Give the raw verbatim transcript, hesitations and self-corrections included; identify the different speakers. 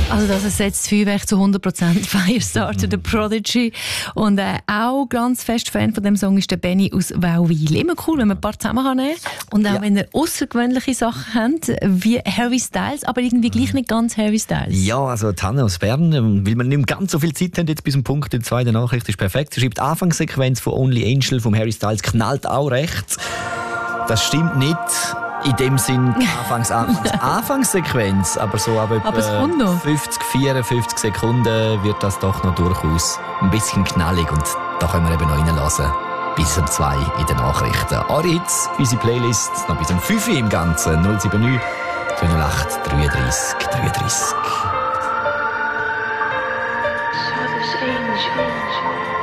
Speaker 1: Also das ersetzt Feuerwerk zu hundert Prozent Firestarter, der Prodigy. Und äh, auch ganz fest Fan von dem Song ist der Benny aus Wauwil. Immer cool, wenn man ein paar zusammen nehmen kann. Und auch ja. wenn ihr außergewöhnliche Sachen habt, wie Harry Styles, aber irgendwie gleich nicht ganz Harry Styles.
Speaker 2: Ja, also Tanne aus Bern, weil wir nicht mehr ganz so viel Zeit haben jetzt bis zum Punkt, die zweite Nachricht ist perfekt. Sie schreibt, die Anfangssequenz von Only Angel von Harry Styles knallt auch rechts. Das stimmt nicht. In dem Sinn Anfangs, Anfangs, Anfangssequenz, aber so ab etwa fünfzig, vierundfünfzig Sekunden wird das doch noch durchaus ein bisschen knallig und da können wir eben noch reinlassen. Bis um zwei in den Nachrichten. Aritz, unsere Playlist, noch bis um fünf im Ganzen. null sieben neun, zwei null acht, dreiunddreißig, dreiunddreißig.
Speaker 3: Saw this angel.